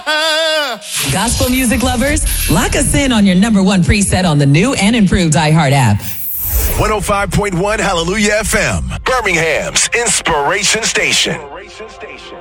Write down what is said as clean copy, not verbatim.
Gospel music lovers, lock us in on your number one preset on the new and improved iHeart app. 105.1 Hallelujah FM, Birmingham's Inspiration Station.